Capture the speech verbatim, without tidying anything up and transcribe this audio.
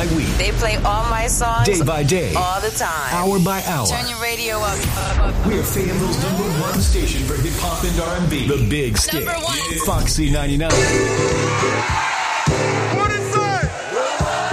by week. They play all my songs. Day by day. All the time. Hour by hour. Turn your radio up. We're Fayetteville's number one station for hip-hop and R and B. The Big Stick. Number one. Foxy ninety-nine.